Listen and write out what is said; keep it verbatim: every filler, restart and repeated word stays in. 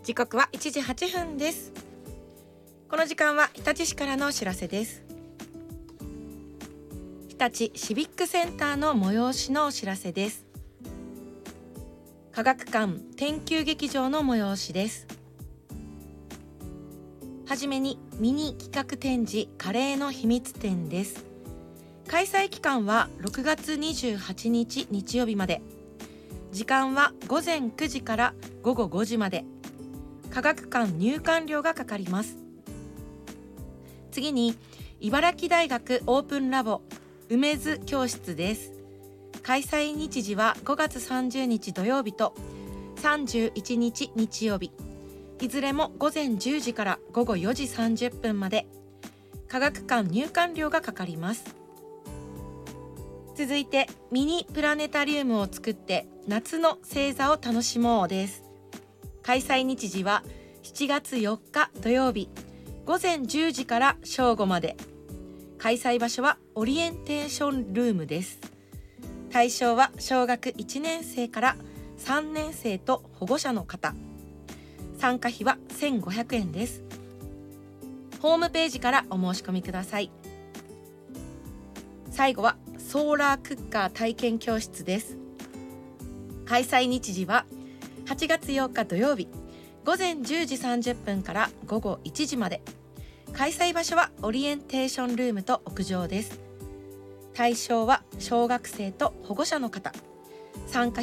時刻はいちじはっぷんです。この時間は日立市からのお知らせです。日立シビックセンターの催しのお知らせです。科学館天球劇場の催しです。はじめにミニ企画展示カレーの秘密展です。開催期間はろくがつにじゅうはちにち日曜日まで。時間はごぜんくじからごごごじまで。科学館入館料がかかります。次に茨城大学オープンラボ梅津教室です。開催日時はごがつさんじゅうにち土曜日とさんじゅういちにち日曜日。いずれもごぜんじゅうじからごごよじさんじゅっぷんまで。科学館入館料がかかります。続いてミニプラネタリウムを作って夏の星座を楽しもうです。開催日時はしちがつよっか土曜日ごぜんじゅうじから正午まで。開催場所はオリエンテーションルームです。対象は小学いちねんせいからさんねんせいと保護者の方。参加費はせんごひゃくえんです。ホームページからお申し込みください。最後はソーラークッカー体験教室です。開催日時ははちがつよっか土曜日ごぜんじゅうじさんじゅっぷんからごごいちじまで。開催場所はオリエンテーションルームと屋上です。対象は小学生と保護者の方。参加